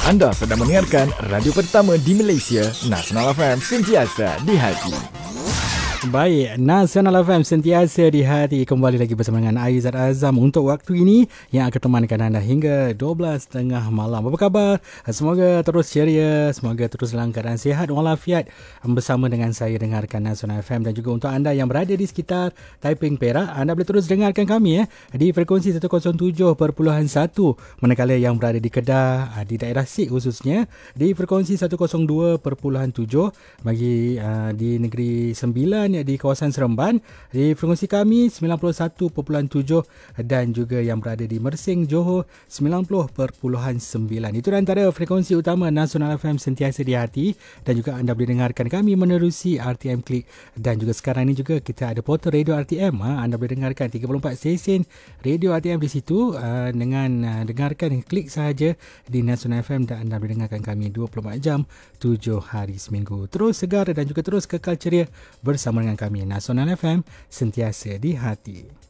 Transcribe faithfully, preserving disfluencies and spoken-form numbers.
Anda sedang mendengarkan radio pertama di Malaysia, Nasional F M, sentiasa di hati. Baik, Nasional F M sentiasa di hati. Kembali lagi bersama dengan Aizat Azam untuk waktu ini yang akan temankan anda hingga dua belas tiga puluh malam. Apa khabar? Semoga terus ceria, semoga terus dalam keadaan sihat walafiat. Bersama dengan saya dengarkan Nasional F M, dan juga untuk anda yang berada di sekitar Taiping, Perak, anda boleh terus dengarkan kami eh, di frekuensi seratus tujuh perpuluhan satu. Manakala yang berada di Kedah, di daerah Sik khususnya, di frekuensi seratus dua perpuluhan tujuh. Bagi uh, di negeri Sembilan di kawasan Seremban, di frekuensi kami sembilan puluh satu perpuluhan tujuh, dan juga yang berada di Mersing, Johor sembilan puluh perpuluhan sembilan. Itu antara frekuensi utama Nasional F M sentiasa di hati, dan juga anda boleh dengarkan kami menerusi R T M Klik, dan juga sekarang ini juga kita ada portal radio R T M. Ha, anda boleh dengarkan tiga puluh empat stesen radio R T M di situ uh, dengan uh, dengarkan klik sahaja di Nasional F M, dan anda boleh dengarkan kami dua puluh empat jam tujuh hari seminggu. Terus segar dan juga terus kekal ceria bersama dengan kami. Nasional F M sentiasa di hati.